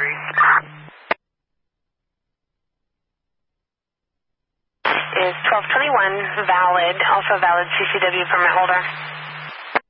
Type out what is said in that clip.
Is 1221 valid, also valid CCW permit holder?